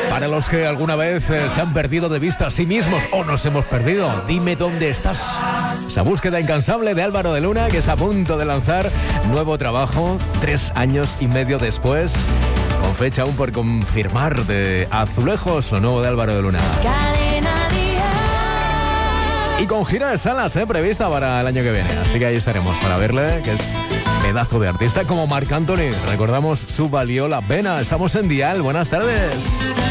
Para los que alguna vez se han perdido de vista a sí mismos o nos hemos perdido, dime dónde estás. Esa búsqueda incansable de Álvaro de Luna, que está a punto de lanzar nuevo trabajo 3 años y medio después, con fecha aún por confirmar, de Azulejos, lo nuevo de Álvaro de Luna. Y con gira de salas prevista para el año que viene. Así que ahí estaremos para verle, que es pedazo de artista como Marc Anthony. Recordamos, su valió la pena. Estamos en Dial. Buenas tardes.